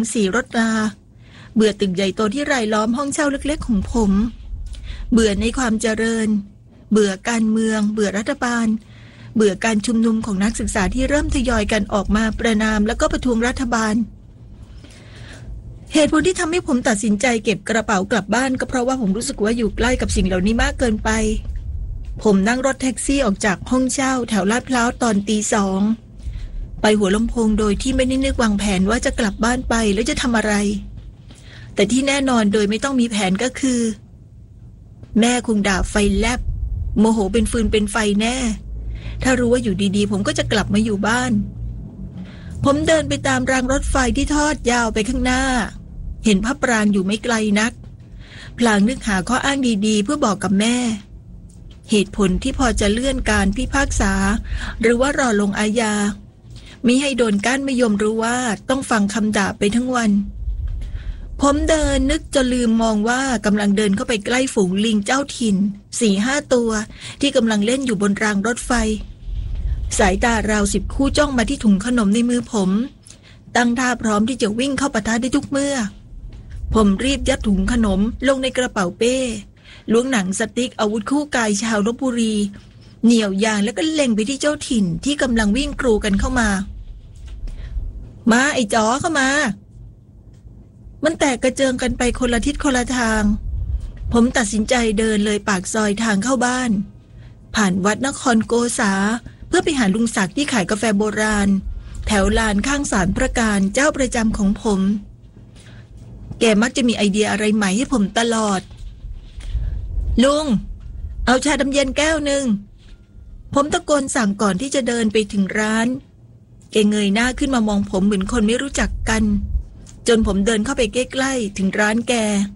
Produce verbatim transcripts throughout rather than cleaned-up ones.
สีรถราเบื่อตึกใหญ่โตที่รายล้อมห้องเช่าเล็กๆของผมเบื่อในความเจริญเบื่อการเมืองเบื่อรัฐบาลเบื่อการชุมนุมของนักศึกษาที่เริ่มทยอยกันออกมาประณามแล้วก็ประท้วงรัฐบาลเหตุผลที่ทำให้ผมตัดสินใจเก็บกระเป๋ากลับบ้านก็เพราะว่าผมรู้สึกว่าอยู่ใกล้กับสิ่งเหล่านี้มากเกินไปผมนั่งรถแท็กซี่ออกจากห้องเช่าแถวลาดพร้าวตอนตีสองไปหัวลำโพงโดยที่ไม่ได้นึกวางแผนว่าจะกลับบ้านไปแล้วจะทำอะไรแต่ที่แน่นอนโดยไม่ต้องมีแผนก็คือแม่คงด่าไฟแลบโมโหเป็นฟืนเป็นไฟแน่ถ้ารู้ว่าอยู่ดีๆผมก็จะกลับมาอยู่บ้านผมเดินไปตามรางรถไฟที่ทอดยาวไปข้างหน้าเห็นพระปรางอยู่ไม่ไกลนักพลางนึกหาข้ออ้างดีๆเพื่อบอกกับแม่เหตุผลที่พอจะเลื่อนการพิพากษาหรือว่ารอลงอาญามิให้โดนก้านมะยมรู้ว่าต้องฟังคำด่าไปทั้งวันผมเดินนึกจนลืมมองว่ากำลังเดินเข้าไปใกล้ฝูงลิงเจ้าถิ่นสี่ห้าตัวที่กำลังเล่นอยู่บนรางรถไฟสายตาราวสิบคู่จ้องมาที่ถุงขนมในมือผมตั้งท่าพร้อมที่จะวิ่งเข้าปะทะได้ทุกเมื่อผมรีบยัดถุงขนมลงในกระเป๋าเป้ล้วงหนังสติ๊กอาวุธคู่กายชาวลพบุรีเหนี่ยวยางแล้วก็เล็งไปที่เจ้าถิ่นที่กำลังวิ่งกรูกันเข้ามามาไอ้จ๋อเข้ามามันแตกกระเจิงกันไปคนละทิศคนละทางผมตัดสินใจเดินเลยปากซอยทางเข้าบ้านผ่านวัดนครโกษาเพื่อไปหาลุงศักดิ์ที่ขายกาแฟโบราณแถวลานข้างศาลพระการเจ้าประจำของผมแกมักจะมีไอเดียอะไรใหม่ให้ผมตลอดลุงเอาชาดำเย็นแก้วหนึ่งผมตะโกนสั่งก่อนที่จะเดินไปถึงร้านแกเงยหน้าขึ้นมามองผมเหมือนคนไม่รู้จักกันจนผมเดินเข้าไปใกล้ๆถึงร้านแก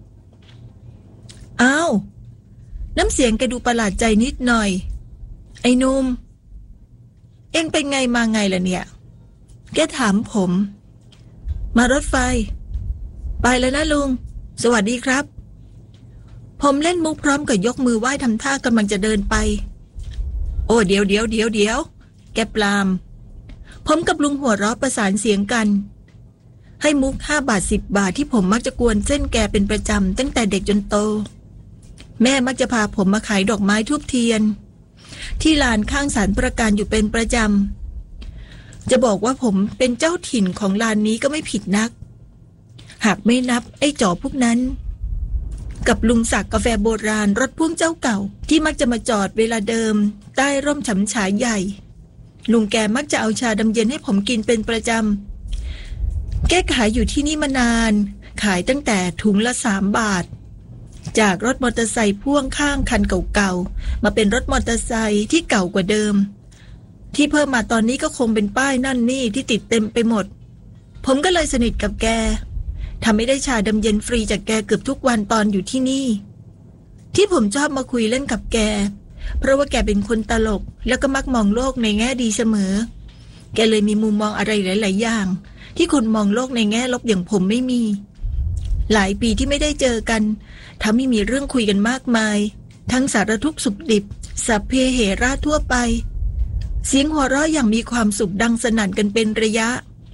อ้าวน้ำเสียงแกดูประหลาดใจนิดหน่อยไอ้นุ่มเอ็งเป็นไงมาไงล่ะเนี่ยแกถามผมมารถไฟไปแล้วนะลุงสวัสดีครับผมเล่นมุกพร้อมกับยกมือไหว้ทำท่ากำลังจะเดินไปโอ้เดี๋ยวเดี๋ยวเดี๋ยวเดี๋ยวแกปลามผมกับลุงหัวเราะประสานเสียงกันให้มุกห้าบาทสิบบาทที่ผมมักจะกวนเส้นแกเป็นประจำตั้งแต่เด็กจนโตแม่มักจะพาผมมาขายดอกไม้ทูบเทียนที่ลานข้างศาลพระการอยู่เป็นประจำจะบอกว่าผมเป็นเจ้าถิ่นของลานนี้ก็ไม่ผิดนักหากไม่นับไอ้จ๋อพวกนั้นกับลุงศักดิ์กาแฟโบราณรถพ่วงเจ้าเก่าที่มักจะมาจอดเวลาเดิมใต้ร่มฉำฉายใหญ่ลุงแกมักจะเอาชาดำเย็นให้ผมกินเป็นประจำแกขายอยู่ที่นี่มานานขายตั้งแต่ถุงละสามบาทจากรถมอเตอร์ไซค์พ่วงข้างคันเก่าๆมาเป็นรถมอเตอร์ไซค์ที่เก่ากว่าเดิมที่เพิ่มมาตอนนี้ก็คงเป็นป้ายนั่นนี่ที่ติดเต็มไปหมดผมก็เลยสนิทกับแกทำให้ได้ชาดำเย็นฟรีจากแกเกือบทุกวันตอนอยู่ที่นี่ที่ผมชอบมาคุยเล่นกับแกเพราะว่าแกเป็นคนตลกแล้วก็มักมองโลกในแง่ดีเสมอแกเลยมีมุมมองอะไรหลายๆอย่างที่คนมองโลกในแง่ลบอย่างผมไม่มีหลายปีที่ไม่ได้เจอกันทำให้มีเรื่องคุยกันมากมายทั้งสารทุกข์สุขดิบสัพเพเหระทั่วไปเสียงหัวเราะอย่างมีความสุขดังสนั่นกันเป็นระยะ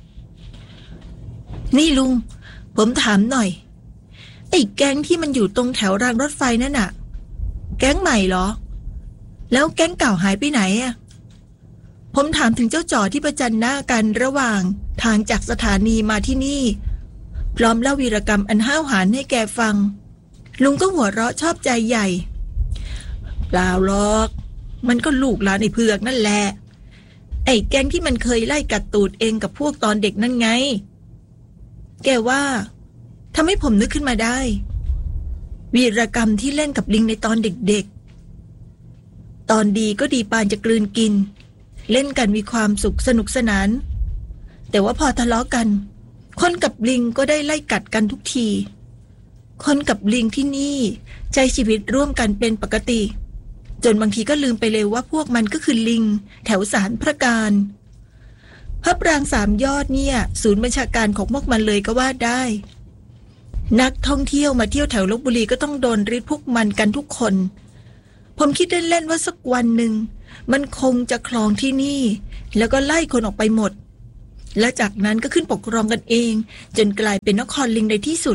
นี่ลุงผมถามหน่อยไอ้แก๊งที่มันอยู่ตรงแถวรางรถไฟนั่นน่ะแก๊งใหม่เหรอแล้วแก๊งเก่าหายไปไหนอ่ะผมถามถึงเจ้าจ่อที่ประจันหน้ากันระหว่างทางจากสถานีมาที่นี่พร้อมเล่าวีรกรรมอันห้าวหาญให้แกฟังลุงก็หัวเราะชอบใจใหญ่เปล่าหรอกมันก็ลูกหลานไอ้เผือกนั่นแหละไอ้แก๊งที่มันเคยไล่กัดตูดเองกับพวกตอนเด็กนั่นไงแกว่าทำให้ผมนึกขึ้นมาได้วีรกรรมที่เล่นกับลิงในตอนเด็กๆตอนดีก็ดีปานจะกลืนกินเล่นกันมีความสุขสนุกสนานแต่ว่าพอทะเลาะกันคนกับลิงก็ได้ไล่กัดกันทุกทีคนกับลิงที่นี่ใช้ชีวิตร่วมกันเป็นปกติจนบางทีก็ลืมไปเลยว่าพวกมันก็คือลิงแถวศาลพระการพระปรางสามยอดเนี่ยศูนย์บัญชาการของพวกมันเลยก็ว่าได้นักท่องเที่ยวมาเที่ยวแถวลพบุรีก็ต้องโดนริดพวกมันกันทุกคนผมคิดเล่นๆว่าสักวันหนึ่งมันคงจะคลองที่นี่แล้วก็ไล่คนออกไปหมดและจากนั้นก็ขึ้นปกครองกันเองจนกลายเป็นนครลิงในที่สุด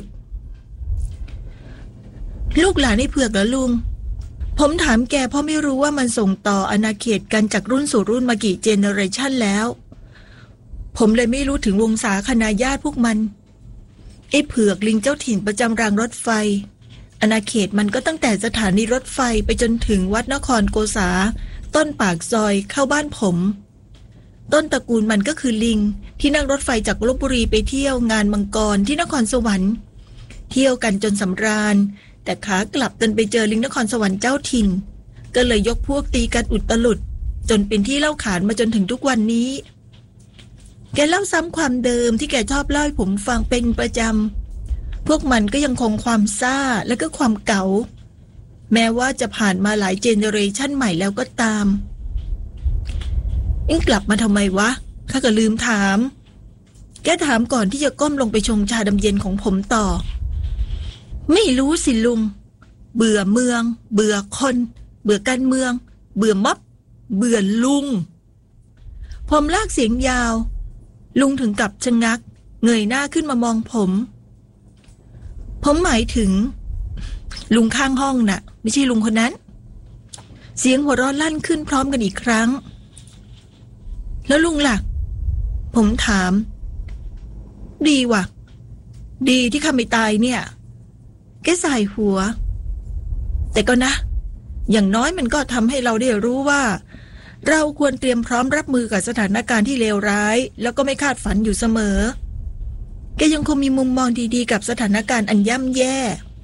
ลูกหลานให้เผือกเหรอลุงผมถามแกเพราะไม่รู้ว่ามันส่งต่ออาณาเขตกันจากรุ่นสู่รุ่นมากี่เจเนอเรชันแล้วผมเลยไม่รู้ถึงวงศาคณาญาติพวกมันไอ้เผือกลิงเจ้าถิ่นประจำรางรถไฟอาณาเขตมันก็ตั้งแต่สถานีรถไฟไปจนถึงวัดนครโกษาต้นปากซอยเข้าบ้านผมต้นตระกูลมันก็คือลิงที่นั่งรถไฟจากลพบุรีไปเที่ยวงานมังกรที่นครสวรรค์เที่ยวกันจนสำราญแต่ขากลับกันไปเจอลิงนครสวรรค์เจ้าถิ่นก็เลยยกพวกตีกันอุตลุดจนเป็นที่เล่าขานมาจนถึงทุกวันนี้แกเล่าซ้ำความเดิมที่แกชอบเล่าให้ผมฟังเป็นประจำพวกมันก็ยังคงความซ่าและก็ความเก๋าแม้ว่าจะผ่านมาหลายเจเนอเรชันใหม่แล้วก็ตามเอ็งกลับมาทำไมวะข้าก็ลืมถามแกถามก่อนที่จะก้มลงไปชงชาดำเย็นของผมต่อไม่รู้สิลุงเบื่อเมืองเบื่อคนเบื่อการเมืองเบื่อม็อบเบื่อลุงผมลากเสียงยาวลุงถึงกับชะงักเงยหน้าขึ้นมามองผมผมหมายถึงลุงข้างห้องน่ะไม่ใช่ลุงคนนั้นเสียงหัวเราะลั่นขึ้นพร้อมกันอีกครั้งแล้วลุงล่ะผมถามดีว่ะดีที่ข้าไม่ตายเนี่ยแกสายหัวแต่ก็นะอย่างน้อยมันก็ทำให้เราได้รู้ว่าเราควรเตรียมพร้อมรับมือกับสถานการณ์ที่เลวร้ายแล้วก็ไม่คาดฝันอยู่เสมอแกยังคงมีมุมมองดีๆกับสถานการณ์อันย่ำแย่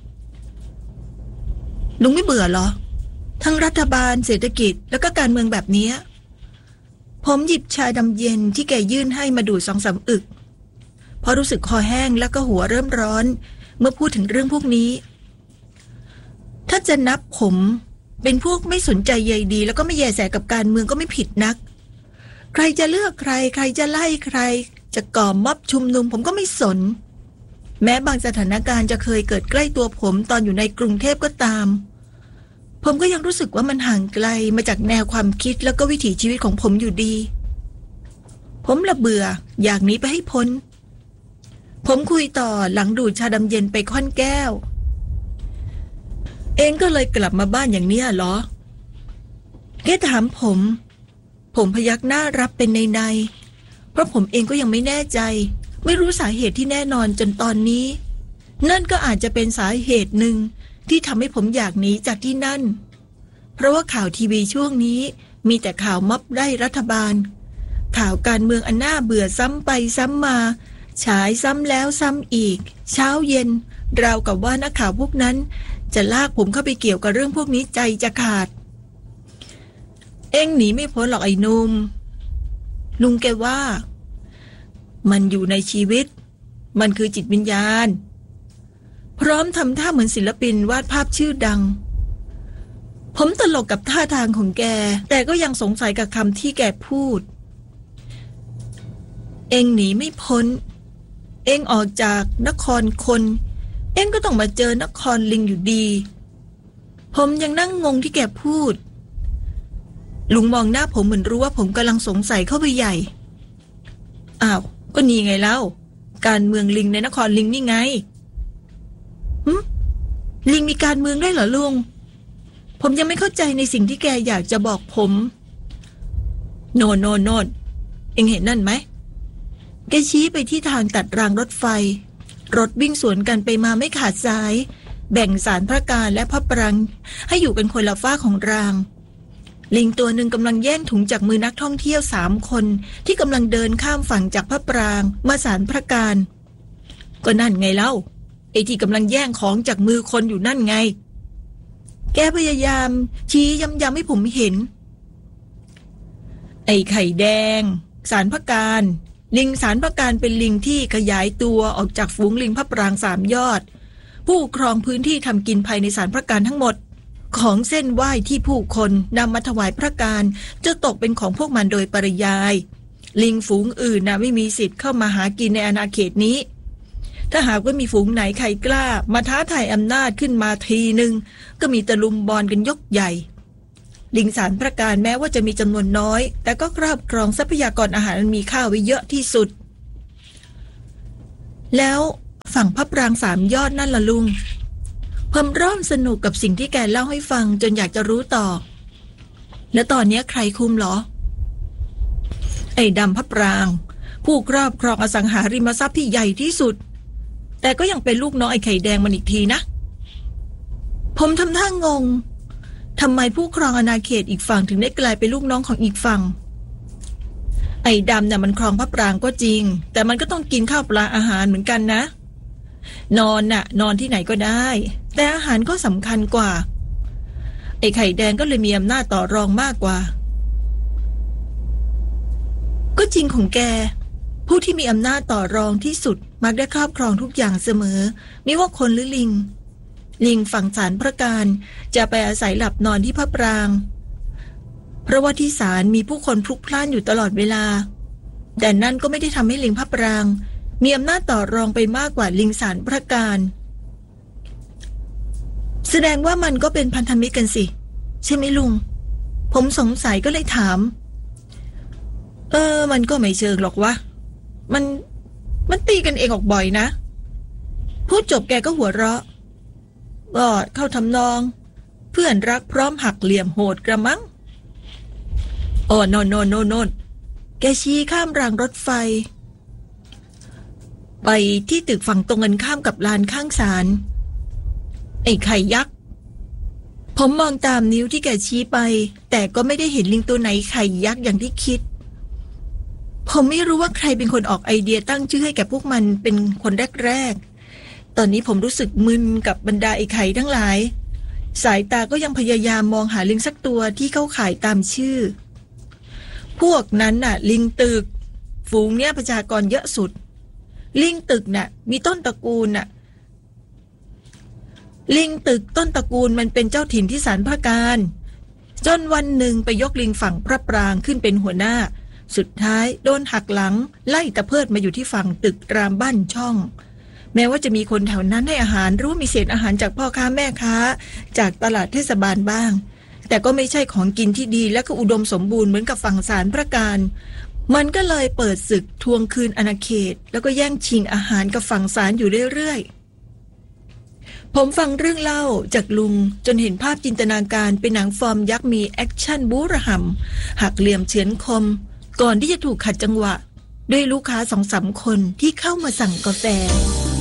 ลุงไม่เบื่อเหรอทั้งรัฐบาลเศรษฐกิจแล้วก็การเมืองแบบนี้ผมหยิบชาดำเย็นที่แกยื่นให้มาดูดสองสามอึกเพราะรู้สึกคอแห้งแล้วก็หัวเริ่มร้อนเมื่อพูดถึงเรื่องพวกนี้ถ้าจะนับผมเป็นพวกไม่สนใจใยดีแล้วก็ไม่แยแสกับการเมืองก็ไม่ผิดนักใครจะเลือกใครใครจะไล่ใครจะก่อม็อบชุมนุมผมก็ไม่สนแม้บางสถานการณ์จะเคยเกิดใกล้ตัวผมตอนอยู่ในกรุงเทพก็ตามผมก็ยังรู้สึกว่ามันห่างไกลมาจากแนวความคิดแล้วก็วิถีชีวิตของผมอยู่ดีผมละเบื่ออยากหนีไปให้พ้นผมคุยต่อหลังดูดชาดำเย็นไปค่อนแก้วเองก็เลยกลับมาบ้านอย่างนี้เหรอแกถามผมผมพยักหน้ารับเป็นในๆเพราะผมเองก็ยังไม่แน่ใจไม่รู้สาเหตุที่แน่นอนจนตอนนี้นั่นก็อาจจะเป็นสาเหตุหนึ่งที่ทำให้ผมอยากหนีจากที่นั่นเพราะว่าข่าวทีวีช่วงนี้มีแต่ข่าวม็อบไล่รัฐบาลข่าวการเมืองอันน่าเบื่อซ้ำไปซ้ำมาฉายซ้ำแล้วซ้ำอีกเช้าเย็นราวกับว่านักข่าวพวกนั้นจะลากผมเข้าไปเกี่ยวกับเรื่องพวกนี้ใจจะขาดเอ็งหนีไม่พ้นหรอกไอ้หนุ่มลุงแกว่ามันอยู่ในชีวิตมันคือจิตวิญญาณพร้อมทำท่าเหมือนศิลปินวาดภาพชื่อดังผมตลกกับท่าทางของแกแต่ก็ยังสงสัยกับคำที่แกพูดเอ็งหนีไม่พ้นเอ็งออกจากนครคนเอ็งก็ต้องมาเจอนครลิงอยู่ดีผมยังนั่งงงที่แกพูดลุงมองหน้าผมเหมือนรู้ว่าผมกำลังสงสัยเข้าไปใหญ่อ้าวก็นี่ไงเล่าการเมืองลิงในนครลิงนี่ไงหึลิงมีการเมืองได้เหรอลุงผมยังไม่เข้าใจในสิ่งที่แกอยากจะบอกผมโน่นโน่นโน่นเอ็งเห็นนั่นไหมแกชี้ไปที่ทางตัดรางรถไฟรถวิ่งสวนกันไปมาไม่ขาดสายแบ่งสารพระการและพระปรางให้อยู่เป็นคนละฝ้าของรางลิงตัวหนึ่งกำลังแย่งถุงจากมือนักท่องเที่ยวสามคนที่กำลังเดินข้ามฝั่งจากพระปรางมาสารพระการก็นั่นไงเล่าไอ้ที่กำลังแย่งของจากมือคนอยู่นั่นไงแกพยายามชี้ย้ำๆให้ผมเห็นไอ้ไข่แดงสารพระการลิงสารพระการเป็นลิงที่ขยายตัวออกจากฝูงลิงพระปรางสามยอดผู้ครองพื้นที่ทำกินภายในสารพระการทั้งหมดของเส้นไหว้ที่ผู้คนนำมาถวายพระการจะตกเป็นของพวกมันโดยปริยายลิงฝูงอื่นนะไม่มีสิทธิ์เข้ามาหากินในอาณาเขตนี้ถ้าหากว่ามีฝูงไหนใครกล้ามาท้าทายอำนาจขึ้นมาทีนึงก็มีตะลุมบอลกันยกใหญ่ลิงสารพระการแม้ว่าจะมีจำนวนน้อยแต่ก็ครอบครองทรัพยากรอาหารมีค่าไว้เยอะที่สุดแล้วฝั่งพระปรางสามยอดนั่นล่ะลุงผมเริ่มสนุกกับสิ่งที่แกเล่าให้ฟังจนอยากจะรู้ต่อแล้วตอนนี้ใครคุมเหรอไอ้ดำพระปรางผู้ครอบครองอสังหาริมทรัพย์ที่ใหญ่ที่สุดแต่ก็ยังเป็นลูกน้องไอ้ไข่แดงมันอีกทีนะผมทำท่างงทำไมผู้ครองอาณาเขตอีกฝั่งถึงได้กลายเป็นลูกน้องของอีกฝั่งไอ้ดำเนี่ยมันครองพระปรางก็จริงแต่มันก็ต้องกินข้าวปลาอาหารเหมือนกันนะนอนน่ะนอนที่ไหนก็ได้แต่อาหารก็สำคัญกว่าไอ้ไข่แดงก็เลยมีอำนาจต่อรองมากกว่าก็จริงของแกผู้ที่มีอำนาจต่อรองที่สุดมักได้ครอบครองทุกอย่างเสมอไม่ว่าคนหรือลิงลิงฝั่งศาลพระการจะไปอาศัยหลับนอนที่พระปรางเพราะว่าที่ศาลมีผู้คนพลุกพล่านอยู่ตลอดเวลาแต่นั่นก็ไม่ได้ทำให้ลิงพระปรางมีอำนาจต่อรองไปมากกว่าลิงศาลพระการแสดงว่ามันก็เป็นพันธมิตรกันสิใช่ไหมลุงผมสงสัยก็เลยถามเออมันก็ไม่เชิงหรอกวะมันมันตีกันเองออกบ่อยนะพูดจบแกก็หัวเราะก็เข้าทำนองเพื่อนรักพร้อมหักเหลี่ยมโหดกระมังโอ้โนโนโนโนแกชี้ข้ามรางรถไฟไปที่ตึกฝั่งตรงกันข้ามกับลานข้างศาลไอ้ไข่ยักษ์ผมมองตามนิ้วที่แกชี้ไปแต่ก็ไม่ได้เห็นลิงตัวไหนไข่ยักษ์อย่างที่คิดผมไม่รู้ว่าใครเป็นคนออกไอเดียตั้งชื่อให้แก่พวกมันเป็นคนแรกๆตอนนี้ผมรู้สึกมึนกับบรรดาไอ้ไข่ทั้งหลายสายตาก็ยังพยายามมองหาลิงสักตัวที่เข้าข่ายตามชื่อพวกนั้นน่ะลิงตึกฝูงเนี้ยประชากรเยอะสุดลิงตึกน่ะมีต้นตระกูลน่ะลิงตึกต้นตระกูลมันเป็นเจ้าถิ่นที่ศาลพระการจนวันหนึ่งไปยกลิงฝั่งพระปรางขึ้นเป็นหัวหน้าสุดท้ายโดนหักหลังไล่ตะเพิดมาอยู่ที่ฝั่งตึกรามบ้านช่องแม้ว่าจะมีคนแถวนั้นให้อาหารรู้มีเศษอาหารจากพ่อค้าแม่ค้าจากตลาดเทศบาลบ้างแต่ก็ไม่ใช่ของกินที่ดีและก็อุดมสมบูรณ์เหมือนกับฝั่งศาลพระการมันก็เลยเปิดศึกทวงคืนอาณาเขตแล้วก็แย่งชิงอาหารกับฝั่งศาลอยู่เรื่อยๆผมฟังเรื่องเล่าจากลุงจนเห็นภาพจินตนาการเป็นหนังฟอร์มยักษ์มีแอคชั่นบู๊ระห่ำหักเหลี่ยมเฉือนคมก่อนที่จะถูกขัดจังหวะด้วยลูกค้าสองสามคนที่เข้ามาสั่งกาแฟ